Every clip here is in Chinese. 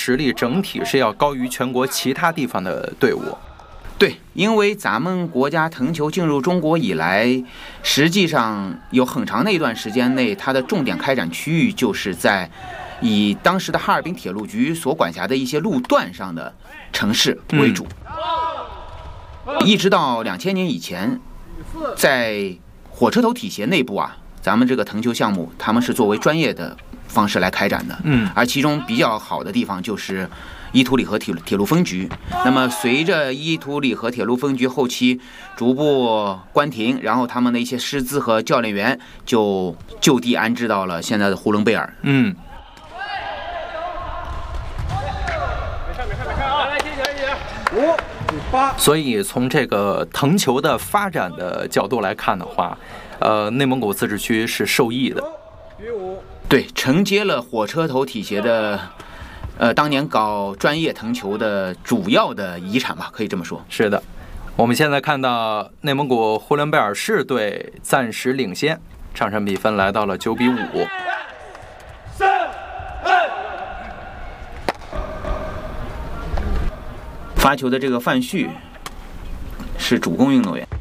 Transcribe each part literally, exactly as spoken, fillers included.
实力整体是要高于全国其他地方的队伍。 对，因为咱们国家藤球进入中国以来，实际上有很长的一段时间内，它的重点开展区域就是在以当时的哈尔滨铁路局所管辖的一些路段上的城市为主，嗯、一直到两千年以前，在火车头体协内部啊，咱们这个藤球项目，他们是作为专业的方式来开展的， 嗯， 而其中比较好的地方就是伊图里河铁铁路分局。那么随着伊图里河铁路分局后期逐步关停，然后他们的一些师资和教练员就就地安置到了现在的呼伦贝尔。 嗯。 五八。 所以从这个藤球的发展的角度来看的话，呃，内蒙古自治区是受益的。 对，承接了火车头体协的。呃，当年搞专业藤球的主要的遗产吧，可以这么说。 是的，我们现在看到内蒙古呼伦贝尔市队暂时领先，场上比分来到了九比五。 发球的这个范旭是主攻运动员。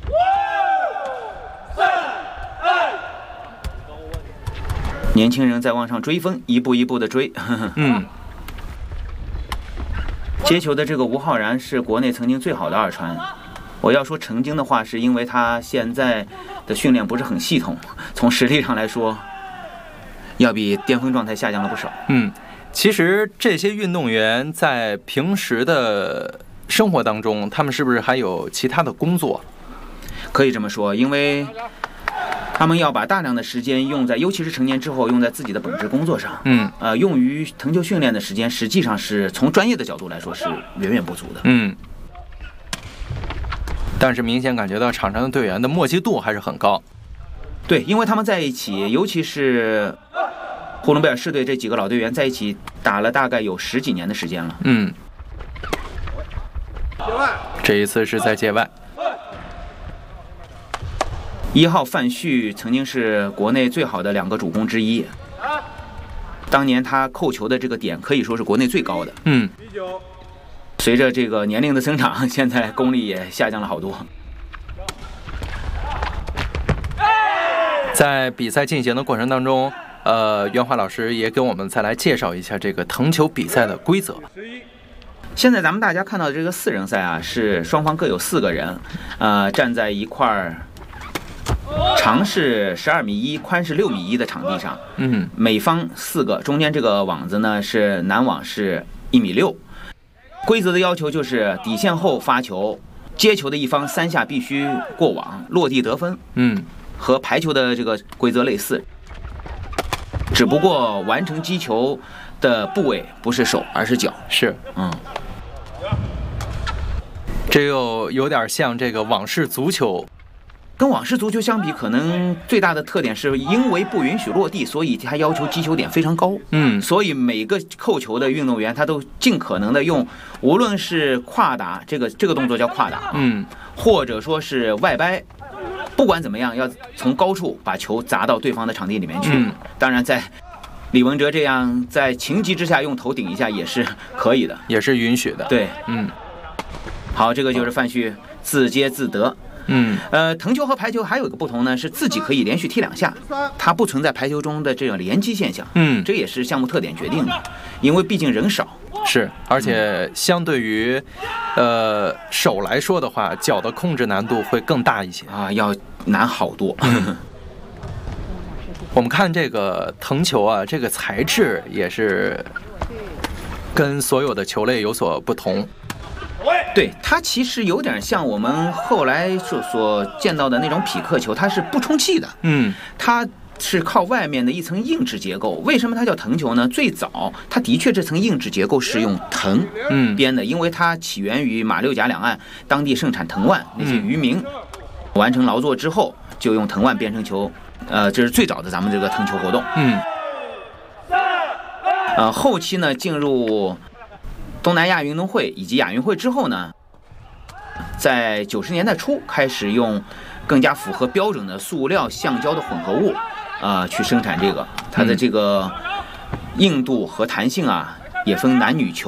年轻人在往上追分，一步一步的追。 嗯。 接球的这个吴浩然是国内曾经最好的二传，我要说曾经的话，是因为他现在的训练不是很系统，从实力上来说，要比巅峰状态下降了不少。 嗯，其实这些运动员在平时的生活当中，他们是不是还有其他的工作？ 可以这么说，因为他们要把大量的时间用在，尤其是成年之后，用在自己的本职工作上。 嗯， 呃，用于藤球训练的时间，实际上是从专业的角度来说是远远不足的。 嗯，但是明显感觉到场上的队员的默契度还是很高。 对，因为他们在一起，尤其是呼伦贝尔市队这几个老队员在一起打了大概有十几年的时间了。 嗯，这一次是在界外。 一号范旭曾经是国内最好的两个主攻之一，当年他扣球的这个点可以说是国内最高的。 嗯， 随着这个年龄的增长，现在功力也下降了好多。 在比赛进行的过程当中，呃，袁华老师也给我们再来介绍一下这个藤球比赛的规则。 现在咱们大家看到的这个四人赛啊，是双方各有四个人，呃，站在一块儿。长是十二米一，宽是六米一的场地上， 嗯， 每方四个，中间这个网子呢是男网是一米六。规则的要求就是底线后发球，接球的一方三下必须过网，落地得分。 嗯， 和排球的这个规则类似，只不过完成击球的部位不是手，而是脚。 是， 嗯， 这又有点像这个网式足球。 跟网式足球相比，可能最大的特点是因为不允许落地，所以它要求击球点非常高。 嗯， 所以每个扣球的运动员他都尽可能的用，无论是跨打这个这个动作叫跨打， 嗯， 或者说是外掰，不管怎么样，要从高处把球砸到对方的场地里面去。 嗯， 当然在李文哲这样在情急之下用头顶一下也是可以的， 也是允许的。 对， 嗯， 好，这个就是范旭自接自得。 嗯， 呃，藤球和排球还有一个不同呢，是自己可以连续踢两下，它不存在排球中的这种连击现象。 嗯， 这也是项目特点决定的，因为毕竟人少。 是，而且相对于呃手来说的话，脚的控制难度会更大一些啊，要难好多。 我们看这个藤球啊，这个材质也是跟所有的球类有所不同。 对，它其实有点像我们后来所所见到的那种匹克球，它是不充气的。 嗯， 它是靠外面的一层硬质结构。为什么它叫藤球呢？最早它的确这层硬质结构是用藤嗯编的，因为它起源于马六甲两岸当地盛产藤蔓，那些渔民完成劳作之后就用藤蔓编成球。呃，这是最早的咱们这个藤球活动。 嗯， 呃，后期呢进入东南亚运动会以及亚运会之后呢，在九十年代初开始用更加符合标准的塑料橡胶的混合物，呃，去生产这个，它的这个硬度和弹性啊，也分男女球。